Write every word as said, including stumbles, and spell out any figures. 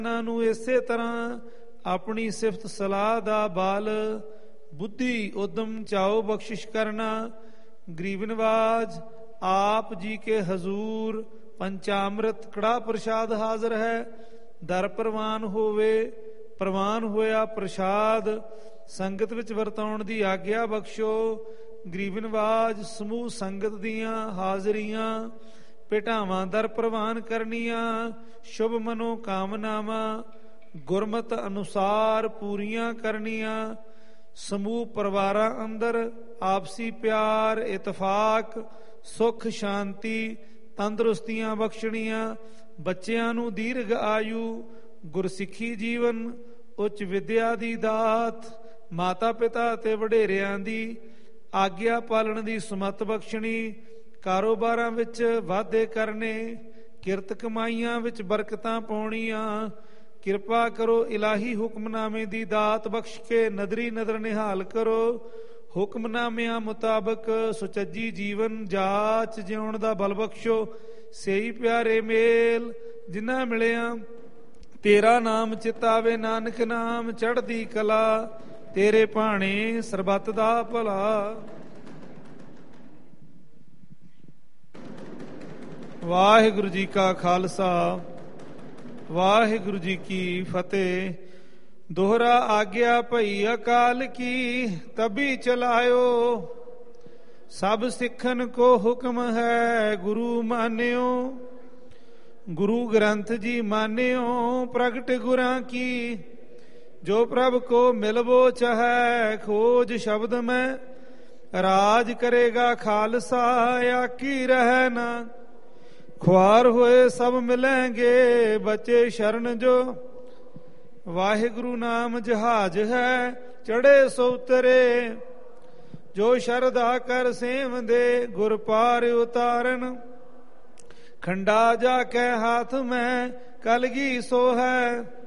ਨੂੰ ਇਸੇ ਤਰ੍ਹਾਂ ਆਪਣੀ ਸਿਫਤ ਸਲਾਹ ਦਾ ਬਲ, ਬੁੱਧੀ, ਉਦਮ, ਚਾਓ ਬਖਸ਼ਿਸ਼ ਕਰਨਾ। ਗਰੀਬ ਨਵਾਜ ਆਪ ਜੀ ਕੇ ਹਜ਼ੂਰ ਪੰਚਾਮ੍ਰਿਤ ਕੜਾ ਪ੍ਰਸ਼ਾਦ ਹਾਜ਼ਰ ਹੈ। ਦਰ ਪ੍ਰਵਾਨ ਹੋਵੇ, ਪ੍ਰਵਾਨ ਹੋਇਆ ਪ੍ਰਸ਼ਾਦ ਸੰਗਤ ਵਿੱਚ ਵਰਤਾਉਣ ਦੀ ਆਗਿਆ ਬਖਸ਼ੋ। ਗਰੀਬ ਨਵਾਜ ਸਮੂਹ ਸੰਗਤ ਦੀਆਂ ਹਾਜ਼ਰੀਆਂ ਭੇਟਾਵਾਂ ਦਰ ਪ੍ਰਵਾਨ ਕਰਨੀਆਂ। ਸ਼ੁਭ ਮਨੋ ਕਾਮਨਾਵਾਂ ਗੁਰਮਤ ਅਨੁਸਾਰ ਪੂਰੀਆਂ ਕਰਨੀਆਂ। ਸਮੂਹ ਪਰਿਵਾਰਾਂ ਅੰਦਰ ਆਪਸੀ ਪਿਆਰ, ਇਤਫਾਕ, ਸੁਖ, ਸ਼ਾਂਤੀ, ਤੰਦਰੁਸਤੀਆਂ ਬਖਸ਼ਣੀਆਂ। ਬੱਚਿਆਂ ਨੂੰ ਦੀਰਘ ਆਯੂ, ਗੁਰਸਿੱਖੀ ਜੀਵਨ, ਉੱਚ ਵਿਦਿਆ ਦੀ ਦਾਤ, ਮਾਤਾ ਪਿਤਾ ਅਤੇ ਵਡੇਰਿਆਂ ਦੀ ਆਗਿਆ ਪਾਲਣ ਦੀ ਸਮੱਤ ਬਖਸ਼ਣੀ। ਕਾਰੋਬਾਰਾਂ ਵਿੱਚ ਵਾਧੇ ਕਰਨੇ, ਕਿਰਤ ਕਮਾਈਆਂ ਵਿੱਚ ਬਰਕਤਾਂ ਪਾਉਣੀਆਂ। ਕਿਰਪਾ ਕਰੋ ਇਲਾਹੀ ਹੁਕਮਨਾਮੇ ਦੀ ਦਾਤ ਬਖਸ਼ ਕੇ ਨਦਰੀ ਨਦਰ ਨਿਹਾਲ ਕਰੋ। ਹੁਕਮਨਾਮਿਆਂ ਮੁਤਾਬਕ ਸੁਚੱਜੀ ਜੀਵਨ ਜਾਚ ਜਿਉਣ ਦਾ ਬਲ ਬਖਸ਼ੋ। ਸਹੀ ਪਿਆਰੇ ਮੇਲ ਜਿਨ੍ਹਾਂ ਮਿਲਿਆ ਤੇਰਾ ਨਾਮ ਚਿਤਾਵੇ, ਨਾਨਕ ਨਾਮ ਚੜ੍ਹਦੀ ਕਲਾ। ਤੇਰੇ ਭਾਣੇ ਸਰਬੱਤ ਦਾ ਭਲਾ। ਵਾਹਿਗੁਰੂ ਜੀ ਕਾ ਖਾਲਸਾ, ਵਾਹਿਗੁਰੂ ਜੀ ਕੀ ਫਤਿਹ। ਦੋਹਰਾ ਆਗਿਆ ਭਈ ਅਕਾਲ ਕੀ, ਤਬੀ ਚਲਾਇਓ। ਸਭ ਸਿੱਖਨ ਕੋ ਹੁਕਮ ਹੈ, ਗੁਰੂ ਮਾਨਿਓ। ਗੁਰੂ ਗ੍ਰੰਥ ਜੀ ਮਾਨਿਓ, ਪ੍ਰਗਟ ਗੁਰਾਂ ਕੀ। ਜੋ ਪ੍ਰਭ ਕੋ ਮਿਲਵੋ ਚਾਹੈ, ਖੋਜ ਸ਼ਬਦ ਮੈਂ। ਰਾਜ ਕਰੇਗਾ ਖਾਲਸਾ, ਆਕੀ ਰਹਿ ਨਾ। ਖੁਆਰ ਹੋਏ ਸਭ ਮਿਲੈਂਗੇ, ਬਚੇ ਸ਼ਰਨ ਜੋ। ਵਾਹਿਗੁਰੂ ਨਾਮ ਜਹਾਜ਼ ਹੈ, ਚੜ੍ਹੇ ਸੋ ਉਤਰੇ। ਜੋ ਸ਼ਰਧਾ ਕਰ ਸੇਵਦੇ, ਗੁਰ ਪਾਰ ਉਤਾਰਨ। ਖੰਡਾ ਜਾ ਕੇ ਹਾਥ ਮੈਂ, ਕਲਗੀ ਸੋ ਹੈ।